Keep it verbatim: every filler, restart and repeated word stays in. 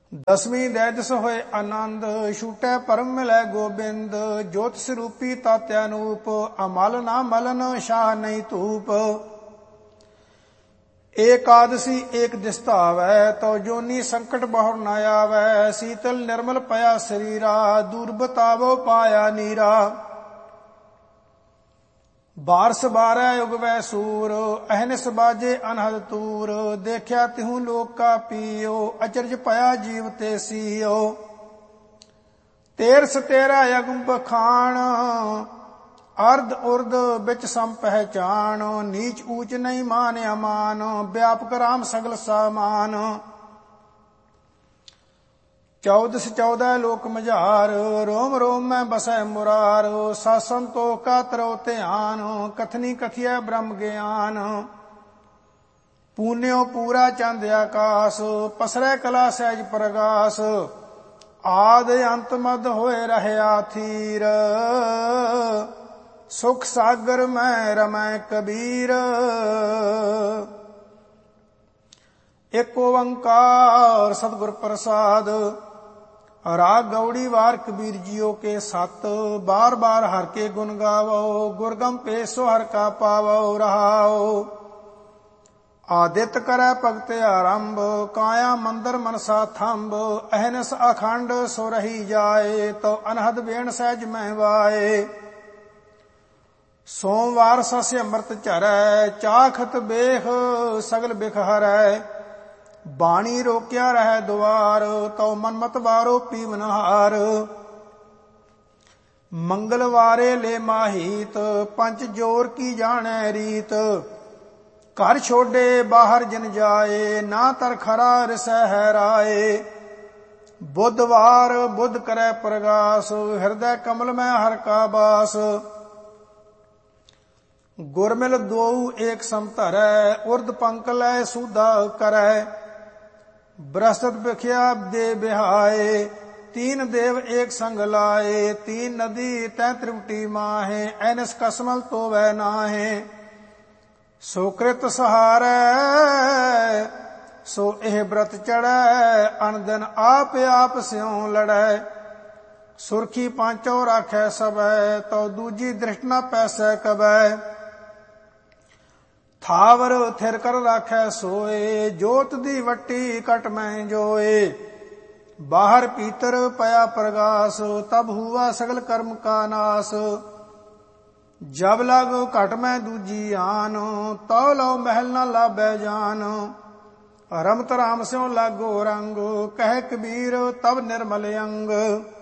दसवीं दैजस होए आनंद, छूटै परम मिलै गोबिंद। ज्योत स्वरूपी तात्यानूप, अमल ना मलन शाह नहीं धूप। एकादशी एक दिसता आवै, तो जोनी संकट बहुर न आवै। शीतल निर्मल पया शरीरा, दूर बतावो पाया नीरा। बारस बारै उगवै सूर, अहनिस बाजे अनहद तूर। देखया तिहु लोक का पीओ, अचरज पया जीव ते सीओ। तेरस तेरा यगम बखान, अर्ध उर्द बिच सम पहचान। नीच ऊच नहीं मान अमान, व्यापक राम सगल सामान। चौदस चौदह लोक मझार, रोम रोम में बसै मुरार। सासन तो का तरो ध्यान, कथनी कथिय ब्रह्म ज्ञान। पून्यो पूरा चंद आकाश, पसरै कला सहज प्रगास। आद अंत मद होए रहया थीर, सुख सागर में रमै कबीर। एक ओंकार सतगुर प्रसाद, राग गौड़ी वार कबीर जियो के सत। बार बार हर के गुण गावो, गुरगम पेशो हर का पावो रहाओ। आदित्य करै भगत आरंभ, काया मंदिर मनसा थंब। अहनस अखंड सो रही जाए, तो अनहद बेण सहज में वाए। सोमवार सस्य अमृत चरै, चाखत बेख सगल बिख हरै। बाणी रोक्या रह द्वार, तो मनमत वारो पीवनहार। मंगलवारे ले माहीत, पंच जोर की जाने रीत। घर छोड़े बाहर जिन जाए, ना तर खरा रिसह राए। बुधवार बुध करे प्रगास, हृदय कमल में हर का बास। गुरमिल दो एक समतरै, उर्द पंक लय सुधा करै। बृहस्पत बिख्या दे बिहाए, तीन देव एक संग लाए। तीन नदी तै त्रिवटी माहे, ऐनस कसमल तो वह नाहे। सुकृत सहारै सो एह व्रत चढ़ै, अन दिन आप आप स्यों लड़ै। सुरखी पांचो राखै सबै, तो दूजी दृष्ट न पैसै कबै। थावर थिर कर राखै सोए, जोत दी वट्टी कट में जोए। बाहर पीतर पया प्रगास, तब हुआ सगल कर्म का नाश। जब लग घट में दूजी आन, तो लो महल न लाभै जान। रमत राम स्यों लागो रंग, कह कबीर तब निर्मल अंग।